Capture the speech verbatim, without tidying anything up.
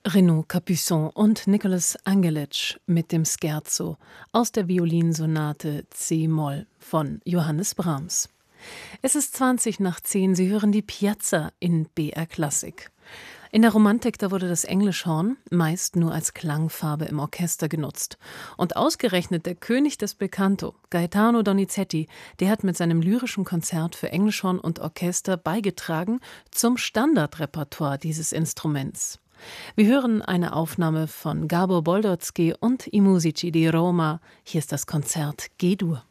Renaud Capuçon und Nicolas Angelitsch mit dem Scherzo aus der Violinsonate C-Moll von Johannes Brahms. Es ist zwanzig nach zehn, Sie hören die Piazza in B R Klassik. In der Romantik, da wurde das Englischhorn meist nur als Klangfarbe im Orchester genutzt. Und ausgerechnet der König des Belcanto, Gaetano Donizetti, der hat mit seinem lyrischen Konzert für Englischhorn und Orchester beigetragen zum Standardrepertoire dieses Instruments. Wir hören eine Aufnahme von Gabor Boldotzky und I Musici di Roma. Hier ist das Konzert G-Dur.